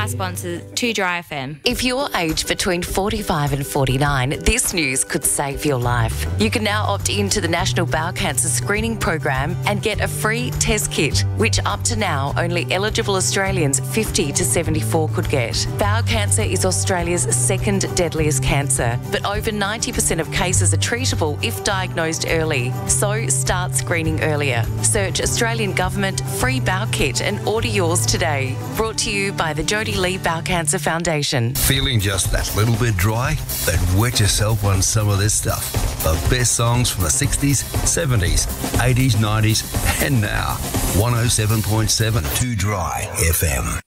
our sponsor, 2 Dry FM. If you're aged between 45 and 49, this news could save your life. You can now opt into the National Bowel Cancer Screening Program and get a free test kit, which up to now only eligible Australians 50 to 74 could get. Bowel cancer is Australia's second deadliest cancer, but over 90% of cases are treatable if diagnosed early. So start screening earlier. Search Australian Government Free Bowel Kit and order yours today. Brought to you by the Jodie Lee Bowel Cancer Foundation. Feeling just that little bit dry? Then wet yourself on some of this stuff. The best songs from the 60s, 70s, 80s, 90s, and now. 107.7 2 Dry FM.